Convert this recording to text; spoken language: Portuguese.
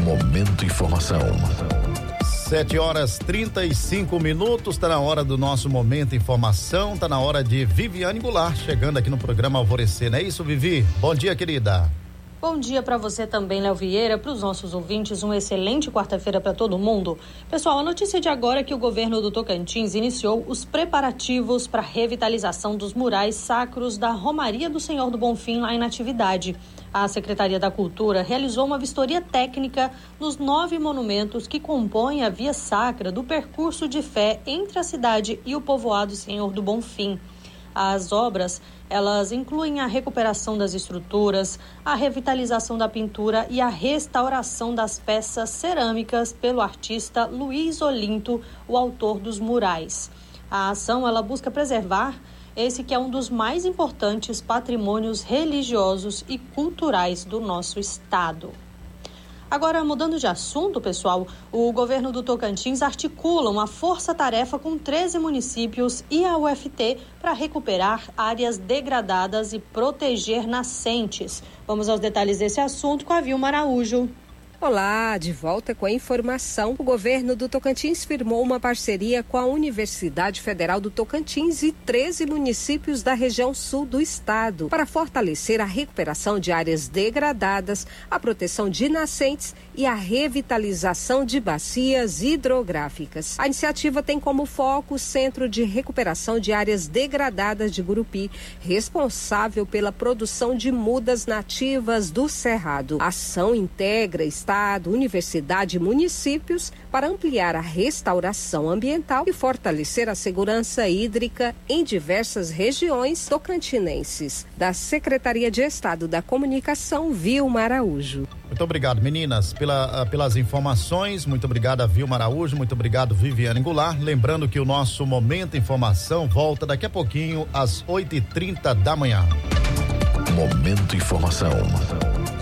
Momento Informação. 7h35, está na hora do nosso Momento Informação, está na hora de Viviane Goulart, chegando aqui no programa Alvorecer, não é isso, Vivi? Bom dia, querida. Bom dia para você também, Léo Vieira, para os nossos ouvintes, uma excelente quarta-feira para todo mundo. Pessoal, a notícia de agora é que o governo do Tocantins iniciou os preparativos para a revitalização dos murais sacros da Romaria do Senhor do Bonfim lá em Natividade. A Secretaria da Cultura realizou uma vistoria técnica nos 9 monumentos que compõem a via sacra do percurso de fé entre a cidade e o povoado Senhor do Bonfim. As obras, elas incluem a recuperação das estruturas, a revitalização da pintura e a restauração das peças cerâmicas pelo artista Luiz Olinto, o autor dos murais. A ação, ela busca preservar esse que é um dos mais importantes patrimônios religiosos e culturais do nosso estado. Agora, mudando de assunto, pessoal, o governo do Tocantins articula uma força-tarefa com 13 municípios e a UFT para recuperar áreas degradadas e proteger nascentes. Vamos aos detalhes desse assunto com a Vilma Araújo. Olá, de volta com a informação. O governo do Tocantins firmou uma parceria com a Universidade Federal do Tocantins e 13 municípios da região sul do estado para fortalecer a recuperação de áreas degradadas, a proteção de nascentes e a revitalização de bacias hidrográficas. A iniciativa tem como foco o Centro de Recuperação de Áreas Degradadas de Gurupi, responsável pela produção de mudas nativas do Cerrado. A ação integra Estado, universidade e municípios para ampliar a restauração ambiental e fortalecer a segurança hídrica em diversas regiões tocantinenses. Da Secretaria de Estado da Comunicação, Vilma Araújo. Muito obrigado, meninas, pelas informações. Muito obrigado, Vilma Araújo. Muito obrigado, Viviane Goulart. Lembrando que o nosso Momento Informação volta daqui a pouquinho às 8h30 da manhã. Momento Informação.